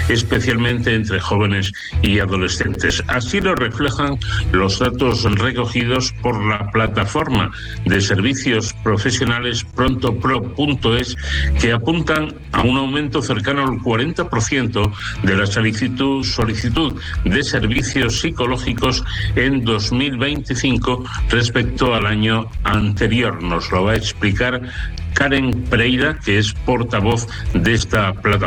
especialmente entre jóvenes y adolescentes. Así lo reflejan los datos recogidos por la plataforma de servicios profesionales prontopro.es, que apuntan a un aumento cercano al 40% de la solicitud de servicios psicológicos en 2025 respecto al año anterior. Nos lo va a explicar Karen Pereira, que es portavoz de esta plataforma.